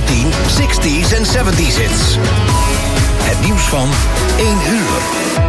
top 10 60s en 70s hits. Het nieuws van 1 uur.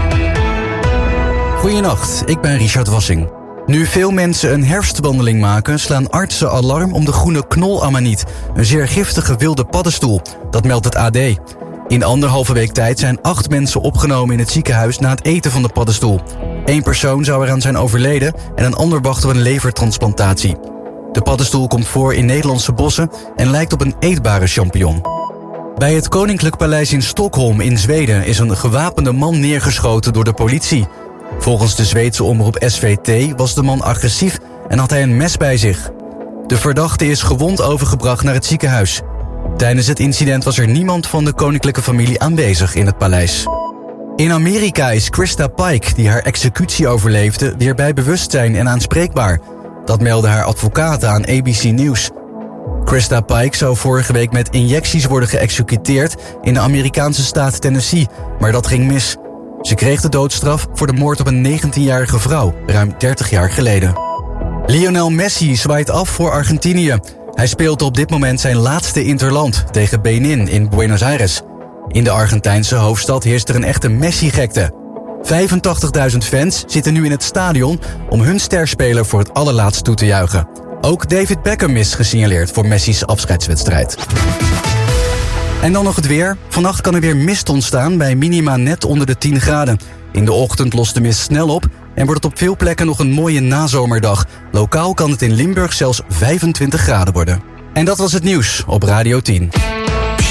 Goedenacht, ik ben Richard Wassing. Nu veel mensen een herfstwandeling maken, slaan artsen alarm om de groene knolamaniet, een zeer giftige wilde paddenstoel. Dat meldt het AD. In 1,5 week tijd zijn 8 mensen opgenomen in het ziekenhuis na het eten van de paddenstoel. 1 persoon zou eraan zijn overleden en een ander wacht op een levertransplantatie. De paddenstoel komt voor in Nederlandse bossen en lijkt op een eetbare champignon. Bij het Koninklijk Paleis in Stockholm in Zweden is een gewapende man neergeschoten door de politie. Volgens de Zweedse omroep SVT was de man agressief en had hij een mes bij zich. De verdachte is gewond overgebracht naar het ziekenhuis. Tijdens het incident was er niemand van de koninklijke familie aanwezig in het paleis. In Amerika is Krista Pike, die haar executie overleefde, weer bij bewustzijn en aanspreekbaar. Dat meldden haar advocaten aan ABC News. Krista Pike zou vorige week met injecties worden geëxecuteerd in de Amerikaanse staat Tennessee, maar dat ging mis. Ze kreeg de doodstraf voor de moord op een 19-jarige vrouw, ruim 30 jaar geleden. Lionel Messi zwaait af voor Argentinië. Hij speelt op dit moment zijn laatste interland tegen Benin in Buenos Aires. In de Argentijnse hoofdstad heerst er een echte Messi-gekte. 85.000 fans zitten nu in het stadion om hun sterspeler voor het allerlaatst toe te juichen. Ook David Beckham is gesignaleerd voor Messi's afscheidswedstrijd. En dan nog het weer. Vannacht kan er weer mist ontstaan bij minima net onder de 10 graden. In de ochtend lost de mist snel op en wordt het op veel plekken nog een mooie nazomerdag. Lokaal kan het in Limburg zelfs 25 graden worden. En dat was het nieuws op Radio 10.